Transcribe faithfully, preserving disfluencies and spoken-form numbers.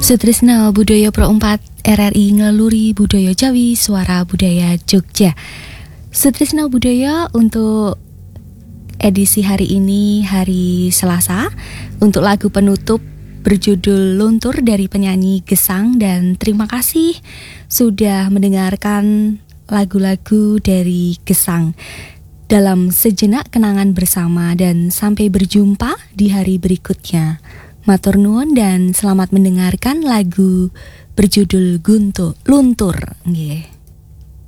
Sutrisna Budaya Pro empat R R I Ngeluri Budaya Jawi Suara Budaya Jogja. Sutrisna Budaya untuk edisi hari ini, hari Selasa, untuk lagu penutup berjudul Luntur dari penyanyi Gesang. Dan terima kasih sudah mendengarkan lagu-lagu dari Gesang dalam sejenak kenangan bersama, dan sampai berjumpa di hari berikutnya. Matur nuwun dan selamat mendengarkan lagu berjudul Guntur Luntur. Nggih.